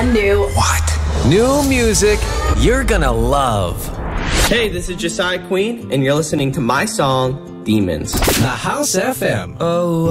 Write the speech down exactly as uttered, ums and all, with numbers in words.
brand new. What? New music you're gonna love. Hey, this is Josiah Queen, and you're listening to my song, Demons. The House F M. Oh.